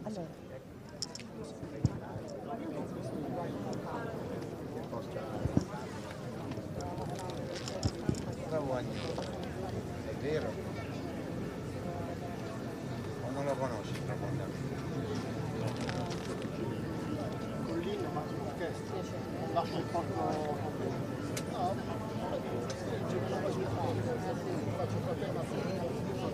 Allora, Bravo Agnese, è vero? O non lo conosci profondamente? Collina, ma perché lascia il porto completo? No, non è vero, faccio fratello.